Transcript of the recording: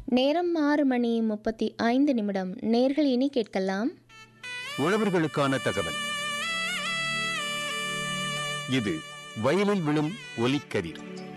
நேரம் 6:35. நேர்கள் இனி கேட்கலாம் உழவர்களுக்கான தகவல். இது வயலில் விழும் ஒலிக்கதிர்.